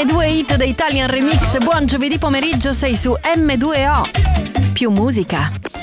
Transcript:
M2 Hit The Italian Remix. Buon giovedì pomeriggio, sei su M2O. Più musica.